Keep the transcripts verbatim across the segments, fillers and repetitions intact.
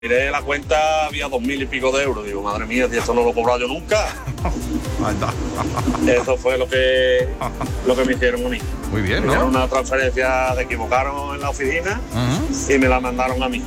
Miré la cuenta, había dos mil y pico de euros. Digo, madre mía, si esto no lo he cobrado yo nunca. Eso fue lo que lo que me hicieron a mí. Muy bien, me ¿no? hicieron una transferencia, se equivocaron en la oficina uh-huh. y me la mandaron a mí.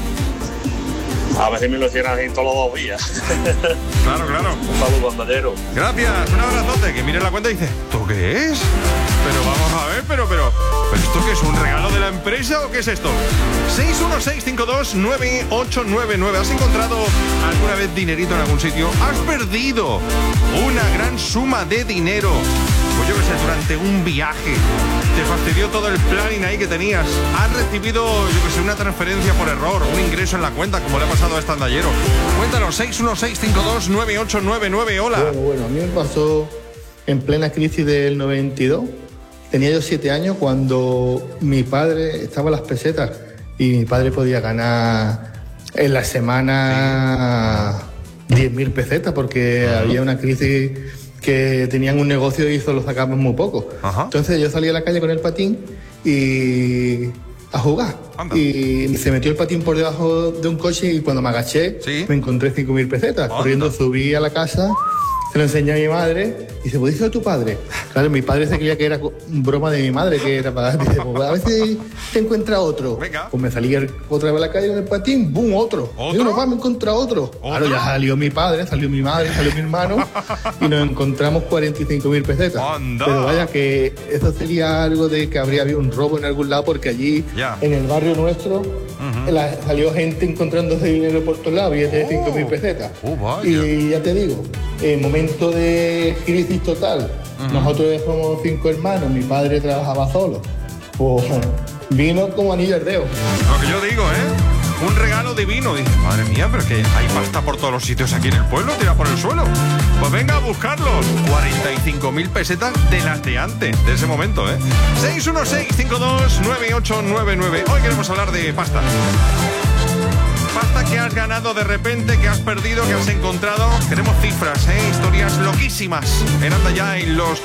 A ver si me lo hicieran así todos los dos días. Claro, claro. Un saludo, bandallero. Gracias, un abrazote. Que mire la cuenta y dice, ¿esto qué es? Pero vamos a ver, pero, pero... ¿Pero esto qué es? ¿Un regalo de la empresa o qué es esto? seis uno seis cinco dos nueve ocho nueve nueve. ¿Has encontrado alguna vez dinerito en algún sitio? ¿Has perdido una gran suma de dinero? Pues yo qué sé, durante un viaje te fastidió todo el planning ahí que tenías. Has recibido, yo qué sé, una transferencia por error, un ingreso en la cuenta, como le ha pasado a este andallero. Cuéntanos, seis uno seis cinco dos nueve ocho nueve nueve. Hola. Bueno, bueno, a mí me pasó en plena crisis del noventa y dos. Tenía yo siete años cuando mi padre estaba en las pesetas y mi padre podía ganar en la semana diez mil pesetas porque uh-huh. había una crisis que tenían un negocio y solo sacaban muy poco. Uh-huh. Entonces yo salí a la calle con el patín y a jugar. Anda. Y se metió el patín por debajo de un coche y cuando me agaché ¿Sí? me encontré cinco mil pesetas. Anda. Corriendo subí a la casa, se lo enseñé a mi madre y dice, ¿puedes decir a tu padre? Claro, mi padre se creía que era broma de mi madre, que era para... Dice, pues a veces te encuentra otro. Venga. Pues me salí otra vez a la calle con el patín, ¡bum! Otro. ¿Otro? Digo, no, me encontré otro. ¿Otro? Claro, ya salió mi padre, salió mi madre, salió mi hermano y nos encontramos cuarenta y cinco mil pesetas. ¡Anda! Pero vaya que eso sería algo de que habría habido un robo en algún lado porque allí, yeah. en el barrio nuestro, uh-huh. la, salió gente encontrándose dinero por todos lados, billetes de cinco mil pesetas. Oh, y ya te digo, en momento de crisis total, uh-huh. nosotros somos cinco hermanos, mi padre trabajaba solo, pues vino como anillo al dedo. Lo que yo digo, ¿eh? Un regalo divino. Dice, madre mía, pero es que hay pasta por todos los sitios aquí en el pueblo, tira por el suelo. Pues venga a buscarlos. cuarenta y cinco mil pesetas de las de antes, de ese momento, ¿eh? seis uno seis cinco dos nueve ocho nueve nueve. Hoy queremos hablar de pasta. Pasta que has ganado de repente, que has perdido, que has encontrado. Queremos cifras, ¿eh? Historias loquísimas en Anda Ya en los